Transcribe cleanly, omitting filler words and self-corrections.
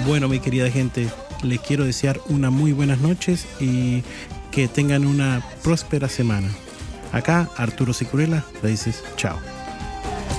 Bueno, mi querida gente, les quiero desear una muy buenas noches y que tengan una próspera semana. Acá, Arturo Sicurela, le dices chao.